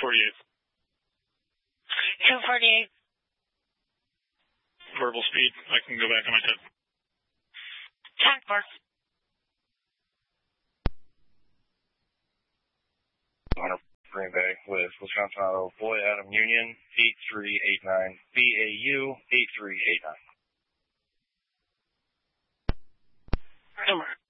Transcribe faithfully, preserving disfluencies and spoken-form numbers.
forty-eight. two forty-eight. Verbal speed. I can go back on my tip. ten four. Green Bay with Wisconsin Auto, Boy Adam Union, eight three eight nine, B A U, eight three eight nine. Number.